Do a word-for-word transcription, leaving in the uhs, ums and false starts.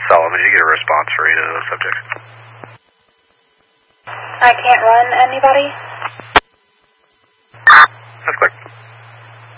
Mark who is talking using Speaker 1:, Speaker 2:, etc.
Speaker 1: Solomon, did you get a response for either of those subjects?
Speaker 2: I can't run anybody.